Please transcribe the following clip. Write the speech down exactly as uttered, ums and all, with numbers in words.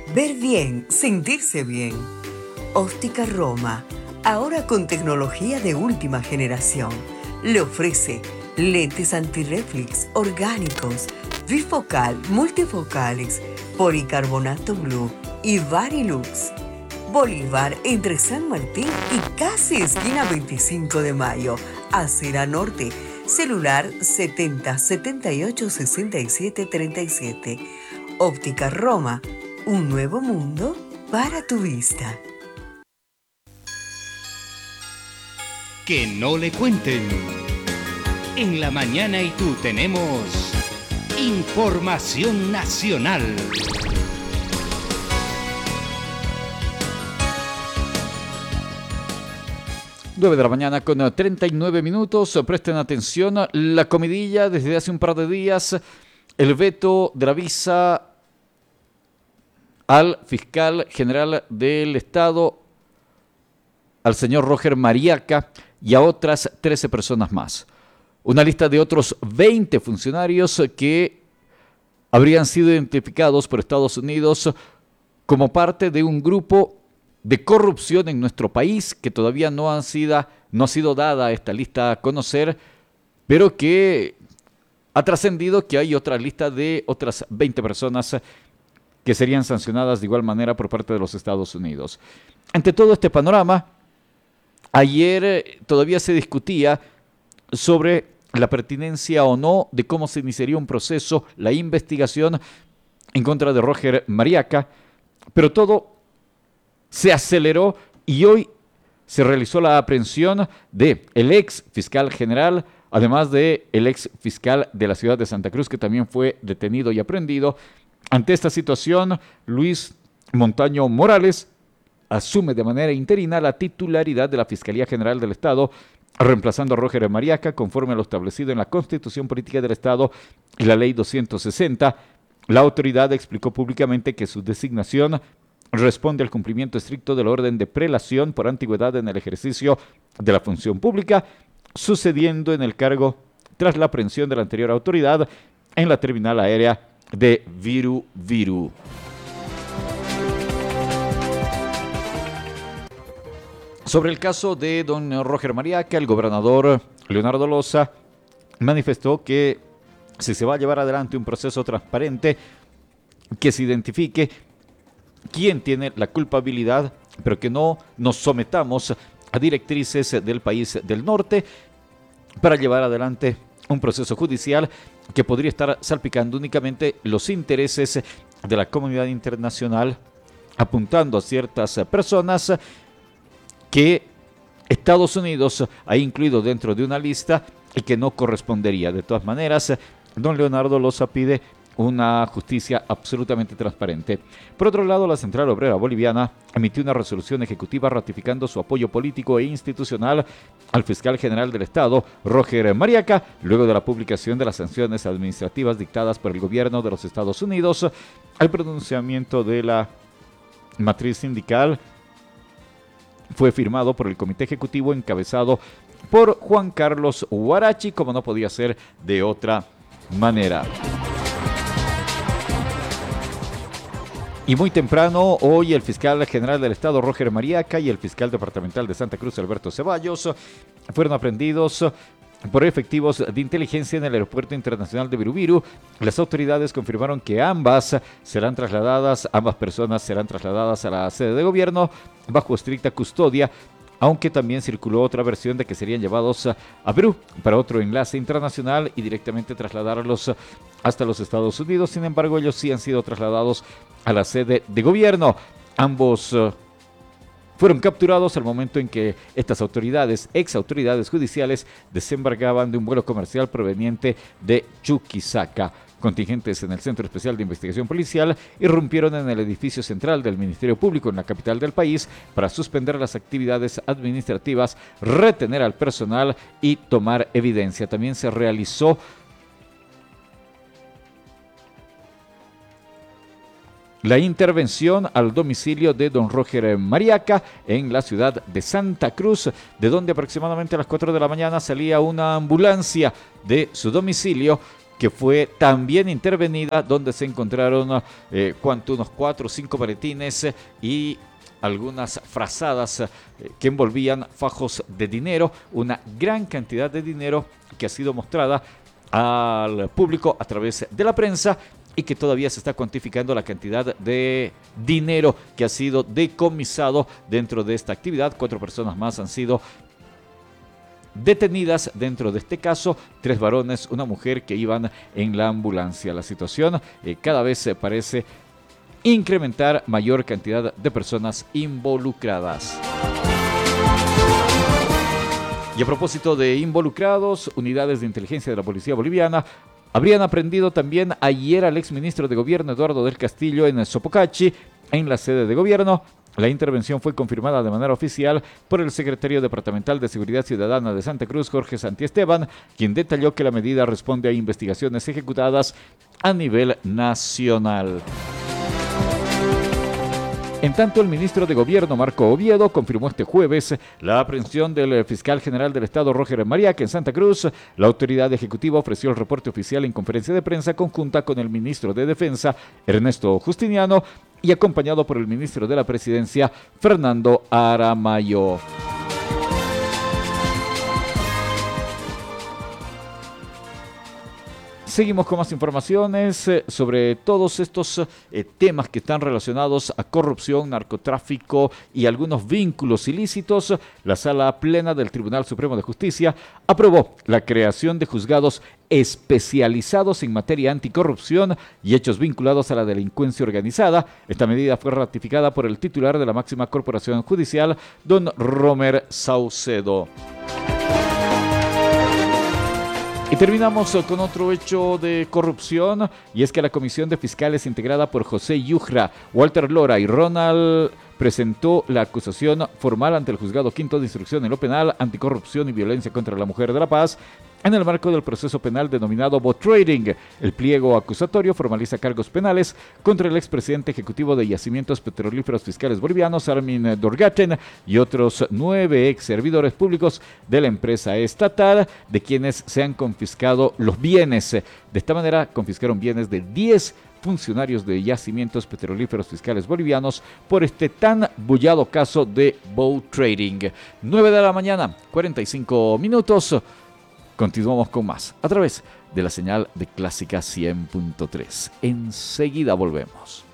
Ver bien, sentirse bien. Óptica Roma, ahora con tecnología de última generación. Le ofrece lentes antirreflex orgánicos, bifocal, multifocales, policarbonato blue y Varilux. Bolívar entre San Martín y casi esquina veinticinco de mayo, Acera Norte. Celular setenta setenta y ocho sesenta y siete treinta y siete. Óptica Roma, un nuevo mundo para tu vista. Que no le cuenten. En la mañana y tú tenemos información nacional. nueve de la mañana con treinta y nueve minutos. Presten atención, la comidilla desde hace un par de días, el veto de la visa al fiscal general del Estado, al señor Roger Mariaca y a otras trece personas más. Una lista de otros veinte funcionarios que habrían sido identificados por Estados Unidos como parte de un grupo de corrupción en nuestro país, que todavía no han sido, no ha sido dada esta lista a conocer, pero que ha trascendido que hay otra lista de otras veinte personas que serían sancionadas de igual manera por parte de los Estados Unidos. Ante todo este panorama, ayer todavía se discutía sobre la pertinencia o no de cómo se iniciaría un proceso, la investigación en contra de Roger Mariaca, pero todo se aceleró y hoy se realizó la aprehensión de el ex fiscal general, además de el ex fiscal de la ciudad de Santa Cruz, que también fue detenido y aprehendido. Ante esta situación, Luis Montaño Morales asume de manera interina la titularidad de la Fiscalía General del Estado, reemplazando a Roger Mariaca, conforme a lo establecido en la Constitución Política del Estado y la Ley doscientos sesenta. La autoridad explicó públicamente que su designación responde al cumplimiento estricto del orden de prelación por antigüedad en el ejercicio de la función pública, sucediendo en el cargo tras la aprehensión de la anterior autoridad en la terminal aérea de Viru Viru. Sobre el caso de don Roger Mariaca, el gobernador Leonardo Loza manifestó que si se va a llevar adelante un proceso transparente, que se identifique quién tiene la culpabilidad, pero que no nos sometamos a directrices del país del norte para llevar adelante un proceso judicial que podría estar salpicando únicamente los intereses de la comunidad internacional, apuntando a ciertas personas que Estados Unidos ha incluido dentro de una lista y que no correspondería. De todas maneras, don Leonardo Loza pide una justicia absolutamente transparente. Por otro lado, la Central Obrera Boliviana emitió una resolución ejecutiva ratificando su apoyo político e institucional al fiscal general del Estado, Roger Mariaca, luego de la publicación de las sanciones administrativas dictadas por el gobierno de los Estados Unidos. El pronunciamiento de la matriz sindical fue firmado por el Comité Ejecutivo encabezado por Juan Carlos Huarachi, como no podía ser de otra manera. Y muy temprano, hoy el fiscal general del Estado, Roger Mariaca, y el fiscal departamental de Santa Cruz, Alberto Ceballos, fueron aprehendidos por efectivos de inteligencia en el Aeropuerto Internacional de Viru Viru. Las autoridades confirmaron que ambas serán trasladadas, ambas personas serán trasladadas a la sede de gobierno bajo estricta custodia, aunque también circuló otra versión de que serían llevados a Perú para otro enlace internacional y directamente trasladarlos hasta los Estados Unidos. Sin embargo, ellos sí han sido trasladados a la sede de gobierno. Ambos uh, fueron capturados al momento en que estas autoridades, ex autoridades judiciales, desembarcaban de un vuelo comercial proveniente de Chuquisaca. Contingentes en el Centro Especial de Investigación Policial irrumpieron en el edificio central del Ministerio Público en la capital del país para suspender las actividades administrativas, retener al personal y tomar evidencia. También se realizó la intervención al domicilio de don Roger Mariaca en la ciudad de Santa Cruz, de donde aproximadamente a las cuatro de la mañana salía una ambulancia de su domicilio que fue también intervenida, donde se encontraron eh, cuanto unos cuatro o cinco maletines eh, y algunas frazadas eh, que envolvían fajos de dinero, una gran cantidad de dinero que ha sido mostrada al público a través de la prensa y que todavía se está cuantificando la cantidad de dinero que ha sido decomisado dentro de esta actividad. Cuatro personas más han sido detenidas dentro de este caso, tres varones, una mujer que iban en la ambulancia. La situación eh, cada vez se parece incrementar, mayor cantidad de personas involucradas. Y a propósito de involucrados, unidades de inteligencia de la policía boliviana habrían aprendido también ayer al exministro de Gobierno Eduardo del Castillo en Sopocachi, en la sede de gobierno. La intervención fue confirmada de manera oficial por el secretario departamental de Seguridad Ciudadana de Santa Cruz, Jorge Santiesteban, quien detalló que la medida responde a investigaciones ejecutadas a nivel nacional. En tanto, el ministro de Gobierno, Marco Oviedo, confirmó este jueves la aprehensión del fiscal general del Estado, Roger Mariaque, en Santa Cruz. La autoridad ejecutiva ofreció el reporte oficial en conferencia de prensa conjunta con el ministro de Defensa, Ernesto Justiniano, y acompañado por el ministro de la Presidencia, Fernando Aramayo. Seguimos con más informaciones eh, sobre todos estos eh, temas que están relacionados a corrupción, narcotráfico y algunos vínculos ilícitos. La Sala Plena del Tribunal Supremo de Justicia aprobó la creación de juzgados especializados en materia anticorrupción y hechos vinculados a la delincuencia organizada. Esta medida fue ratificada por el titular de la máxima corporación judicial, don Romer Saucedo. Y terminamos con otro hecho de corrupción, y es que la comisión de fiscales integrada por José Yujra, Walter Lora y Ronald presentó la acusación formal ante el Juzgado Quinto de Instrucción en lo Penal, Anticorrupción y Violencia contra la Mujer de La Paz, en el marco del proceso penal denominado Bot Trading. El pliego acusatorio formaliza cargos penales contra el expresidente ejecutivo de Yacimientos Petrolíferos Fiscales Bolivianos, Armin Dorgaten, y otros nueve ex servidores públicos de la empresa estatal, de quienes se han confiscado los bienes. De esta manera, confiscaron bienes de diez funcionarios de Yacimientos Petrolíferos Fiscales Bolivianos por este tan bullado caso de Bot Trading. nueve de la mañana, cuarenta y cinco minutos. Continuamos con más a través de la señal de Clásica cien punto tres. Enseguida volvemos.